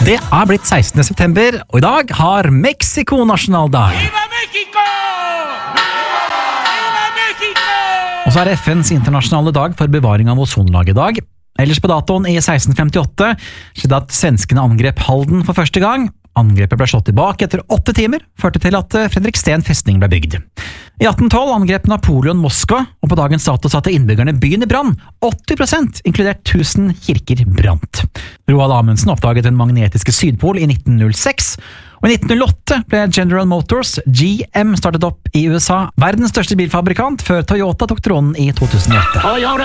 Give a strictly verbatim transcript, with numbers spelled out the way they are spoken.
Det er blitt sekstende september, og i dag har Mexico nasjonaldag. ¡Viva México! ¡Viva México! Og så er det F N's internasjonale dag for bevaring av ozonlaget i dag. Ellers på datoen i seksten femtiåtte skjedde at svenskene angrep Halden for første gang. Angrepet ble slått tilbake etter åtte timer, førte til at Fredriksten festning ble bygd. I atten tolv angrep Napoleon Moskva, og på dagens dato satte innbyggerne byen i brann. åtti prosent, inkludert tusen kirker, brant. Roald Amundsen oppdaget den magnetiske sydpol i nitten null seks, og i nitten null åtte ble General Motors, G M, startet opp i U S A, verdens største bilfabrikant, før Toyota tok tronen i to tusen åtte.